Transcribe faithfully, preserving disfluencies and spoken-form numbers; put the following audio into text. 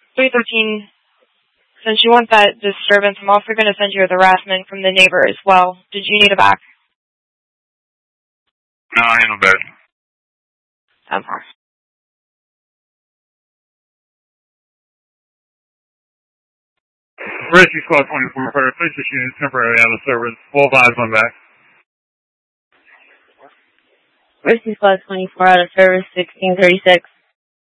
three thirteen, since you want that disturbance, I'm also going to send you the harassment from the neighbor as well. Did you need a back? No, I handle that. Okay. Rescue Squad twenty-four, for police unit temporarily out of service. Full vibes on back. Rescue Squad twenty-four out of service, sixteen thirty-six.